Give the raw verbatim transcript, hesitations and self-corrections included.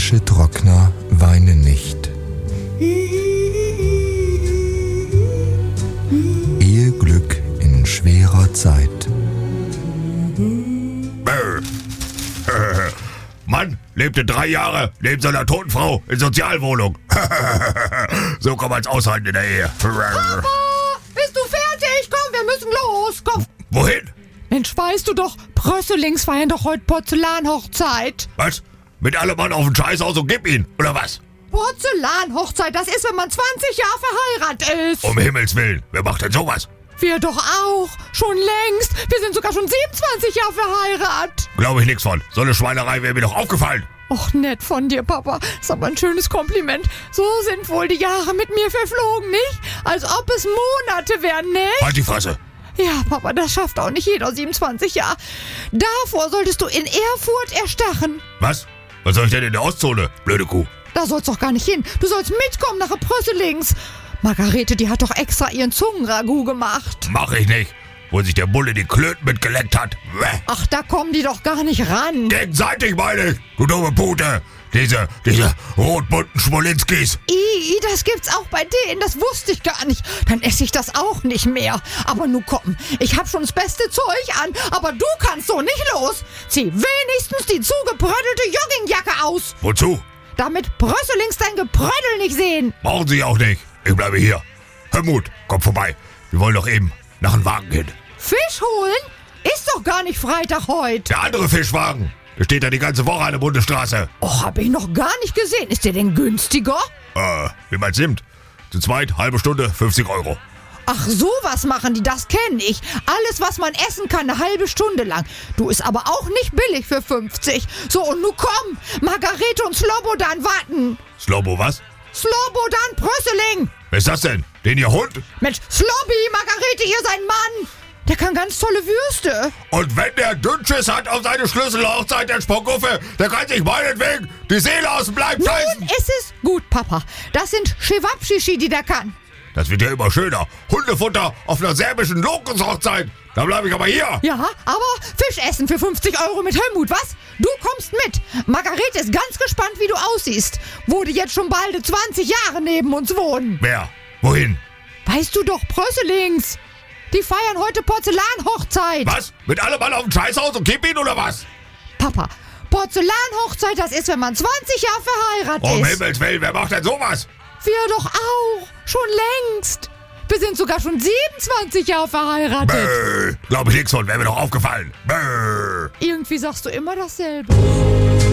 Wäschetrockner weinen nicht. Eheglück in schwerer Zeit. Mann lebte drei Jahre neben seiner toten Frau in Sozialwohnung. So kann man's aushalten in der Ehe. Papa, bist du fertig? Komm, wir müssen los. Komm. Wohin? Mensch, weißt du doch, Brösselings feiern doch heute Porzellanhochzeit. Was? Mit allem Mann auf den Scheißhaus und gib ihn, oder was? Porzellanhochzeit, das ist, wenn man zwanzig Jahre verheiratet ist. Um Himmels Willen, wer macht denn sowas? Wir doch auch. Schon längst. Wir sind sogar schon siebenundzwanzig Jahre verheiratet. Glaube ich nix von. So eine Schweinerei wäre mir doch aufgefallen. Och, nett von dir, Papa. Ist aber ein schönes Kompliment. So sind wohl die Jahre mit mir verflogen, nicht? Als ob es Monate wären, nicht? Halt die Fresse. Ja, Papa, das schafft auch nicht jeder siebenundzwanzig Jahre. Davor solltest du in Erfurt erstachen. Was? Was soll ich denn in der Ostzone, blöde Kuh? Da sollst doch gar nicht hin. Du sollst mitkommen nach Brösselings. Margarete, die hat doch extra ihren Zungenragout gemacht. Mach ich nicht. Wo sich der Bulle die Klöten mitgeleckt hat. Ach, da kommen die doch gar nicht ran. Gegenseitig meine ich, du dumme Pute. Diese, diese rotbunten Schmolinskis. I, das gibt's auch bei denen, das wusste ich gar nicht. Dann esse ich das auch nicht mehr. Aber nun komm, ich hab schon das beste Zeug an, aber du kannst so nicht los. Zieh wenigstens die zugebrödelte Joggingjacke aus. Wozu? Damit Brösselings dein Gebrödel nicht sehen. Brauchen sie auch nicht. Ich bleibe hier. Helmut, komm vorbei. Wir wollen doch eben nach dem Wagen hin. Fisch holen? Ist doch gar nicht Freitag heute. Der andere Fischwagen. Der steht da die ganze Woche an der Bundesstraße. Och, hab ich noch gar nicht gesehen. Ist der denn günstiger? Äh, wie meinst du? Zu zweit, halbe Stunde, fünfzig Euro. Ach, sowas machen die, das kenne ich. Alles, was man essen kann, eine halbe Stunde lang. Du, ist aber auch nicht billig für fünfzig. So, und nun komm. Margarete und Slobodan warten. Slobo was? Slobodan Brösseling. Wer ist das denn? Den ihr Hund? Mensch, Slobby, Margarete, hier sein Mann. Der kann ganz tolle Würste. Und wenn der Dünnschiss hat auf seine Schlüsselhochzeit, der Sponguffe, der kann sich meinetwegen die Seele aus dem Leib fressen. Nun ist es gut, Papa. Das sind Chewabschichi, die der kann. Das wird ja immer schöner. Hundefutter auf einer serbischen Lokushochzeit. Da bleibe ich aber hier. Ja, aber Fisch essen für fünfzig Euro mit Helmut, was? Du kommst mit. Margarete ist ganz gespannt, wie du aussiehst. Wo die jetzt schon bald zwanzig Jahre neben uns wohnen. Wer? Wohin? Weißt du doch, Brösselings. Die feiern heute Porzellanhochzeit. Was? Mit allem Mann auf dem Scheißhaus und kipp ihn oder was? Papa, Porzellanhochzeit, das ist, wenn man zwanzig Jahre verheiratet Um ist. Himmels Willen, wer macht denn sowas? Wir doch auch. Schon längst. Wir sind sogar schon siebenundzwanzig Jahre verheiratet. Bäh, glaub ich nix von, wäre mir doch aufgefallen. Bäh. Irgendwie sagst du immer dasselbe.